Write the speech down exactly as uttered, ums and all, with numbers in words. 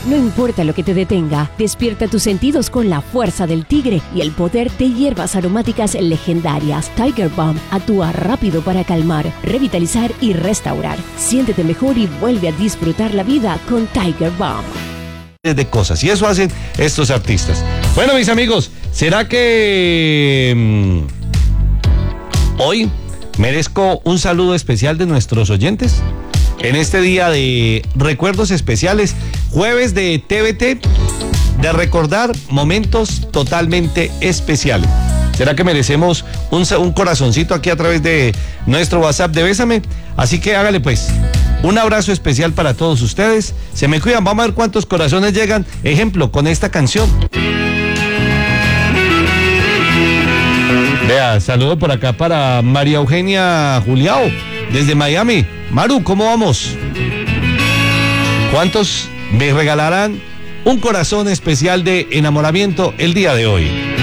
No importa lo que te detenga, despierta tus sentidos con la fuerza del tigre y el poder de hierbas aromáticas legendarias. Tiger Balm actúa rápido para calmar, revitalizar y restaurar. Siéntete mejor y vuelve a disfrutar la vida con Tiger Balm. De cosas, y eso hacen estos artistas. Bueno, mis amigos, ¿será que mmm, hoy merezco un saludo especial de nuestros oyentes? En este día de recuerdos especiales, jueves de T V T, de recordar momentos totalmente especiales. ¿Será que merecemos un, un corazoncito aquí a través de nuestro WhatsApp de Bésame? Así que hágale pues. Un abrazo especial para todos ustedes. Se me cuidan, vamos a ver cuántos corazones llegan. Ejemplo, con esta canción. Vea, saludo por acá para María Eugenia Juliao, desde Miami. Maru, ¿cómo vamos? ¿Cuántos me regalarán un corazón especial de enamoramiento el día de hoy?